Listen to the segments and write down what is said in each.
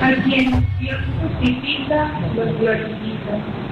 A quien Dios justifica, los glorifica.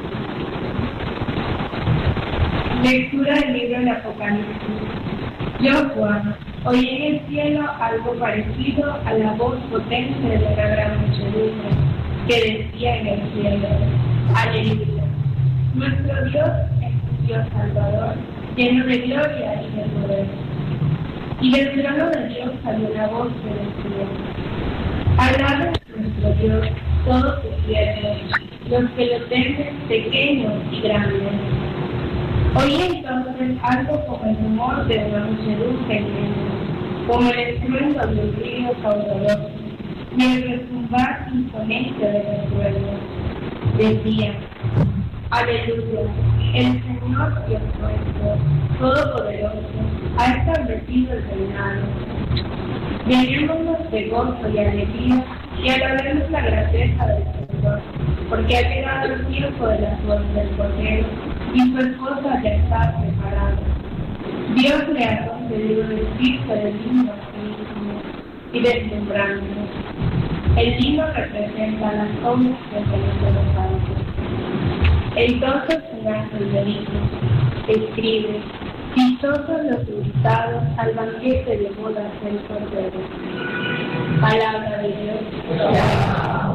Lectura del libro del Apocalipsis. Yo, Juan, oí en el cielo algo parecido a la voz potente de una gran muchedumbre que decía en el cielo: Aleluya. Nuestro Dios es un Dios salvador, lleno de gloria y de poder. Y del trono de Dios salió una voz que decía: alaben a nuestro Dios todos sus siervos, los que lo temen, pequeños y grandes. Oí entonces algo como el rumor de una muchedumbre inmensa, como el estruendo de un río caudaloso, y el retumbar imponente de los suelos. Decía: aleluya, el Señor Dios nuestro, Todopoderoso, ha establecido el reinado. Llenémonos de gozo y alegría y alabemos la grandeza del Señor, porque ha llegado el tiempo de las bodas del Cordero y su esposa ya está preparada. Dios le ha concedido vestirse de lino finísimo y deslumbrante. El lino representa las obras del Señor de los santos. Entonces un ángel me dijo: escribe, dichosos los invitados al banquete de bodas del Cordero. Palabra de Dios.